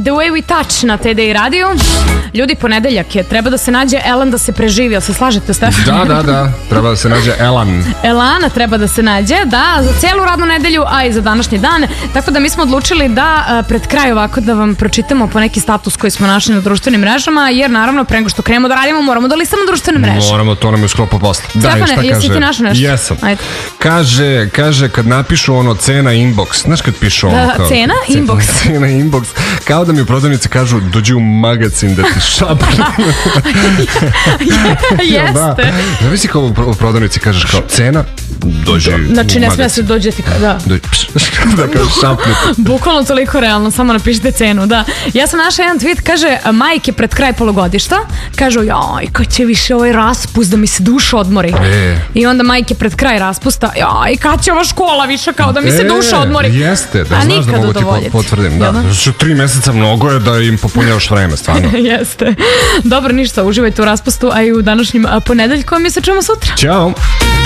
The Way We Touch na TDI radiju. Ljudi, ponedeljak je, treba da se nađe Elan da se preživi, jel se slažete, Stefan? Da, treba da se nađe Elan. Elana treba da se nađe, da, za celu radnu nedelju, a i za današnji dan. Tako da mi smo odlučili da pred kraj ovako da vam pročitamo po neki status koji smo našli na društvenim mrežama, jer naravno pre nego što krenemo da radimo moramo da listamo društvene mreže. Moramo, to nam je u sklopu posla. Stefane, jesi ti našao nešto? Jesam. Ajde. Kaže kad napišu ono cena inbox, znaš kad pišu ono kao... Cena inbox. Cena inbox, kao da mi u prodavnici kažu dođi u magazin da ti šapne. Jeste. Zavisi kao u prodavnici kažeš kao cena, dođi u magazin. Znači ne smije se dođeti kao, da. Da kao šapne. Bukvalno toliko realno, samo napišite cenu, da. Ja sam našla jedan tweet, kaže, majke pred kraj polugodišta, kažu, jaj, kad će više ovaj raspust da mi se duša odmori. I onda majke pred kraj raspusta, jaj, kad će ova škola više kao da mi se duša odmori. Jeste, da znaš da mogu ti potvrdim. Da, 3 meseca mnogo je da im popunjavaš vreme, stvarno. Jeste. Dobro, ništa, uživajte u raspustu, a i u današnjim ponedeljkom mi se čujemo sutra. Ćao.